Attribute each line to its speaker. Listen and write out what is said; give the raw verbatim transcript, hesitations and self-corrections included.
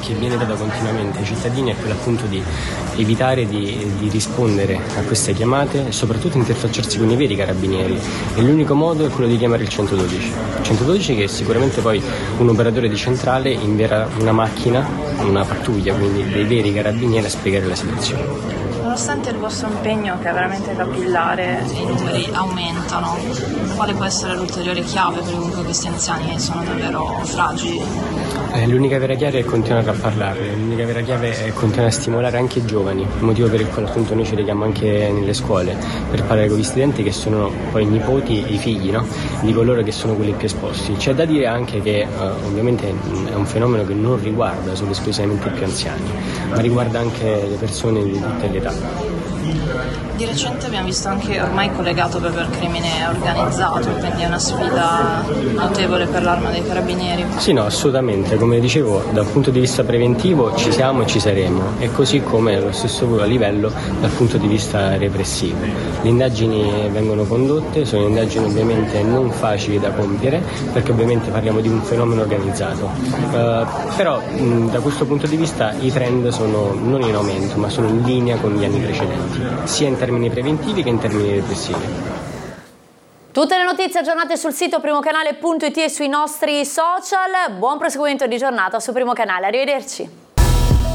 Speaker 1: che viene data continuamente ai cittadini è quella appunto di evitare di, di rispondere a queste chiamate e soprattutto interfacciarsi con i veri carabinieri, e l'unico modo è quello di chiamare il centododici. Il centododici che è sicuramente poi un operatore di centrale invierà una macchina, una pattuglia quindi dei veri carabinieri a spiegare la situazione.
Speaker 2: Nonostante il vostro impegno, che è veramente capillare, i numeri aumentano, quale può essere l'ulteriore chiave per comunque questi anziani sono davvero fragili?
Speaker 1: Eh, l'unica vera chiave è continuare a parlarne, l'unica vera chiave è continuare a stimolare anche i giovani, il motivo per il quale appunto noi ci leghiamo anche nelle scuole, per parlare con gli studenti che sono poi i nipoti e i figli, no? Di coloro che sono quelli più esposti. C'è da dire anche che eh, ovviamente è un fenomeno che non riguarda solo esclusivamente i più anziani, ma riguarda anche le persone di tutte le età.
Speaker 2: Di recente abbiamo visto anche ormai collegato proprio al crimine organizzato, quindi è una sfida notevole per l'Arma dei Carabinieri.
Speaker 1: Sì, no, assolutamente. Come dicevo, dal punto di vista preventivo ci siamo e ci saremo, e così come lo stesso a livello dal punto di vista repressivo. Le indagini vengono condotte, sono indagini ovviamente non facili da compiere, perché ovviamente parliamo di un fenomeno organizzato. Uh, però mh, da questo punto di vista i trend sono non in aumento, ma sono in linea con gli anni precedenti, sia in termini preventivi che in termini repressivi.
Speaker 3: Tutte le notizie aggiornate sul sito primocanale punto it e sui nostri social. Buon proseguimento di giornata su Primo Canale, arrivederci.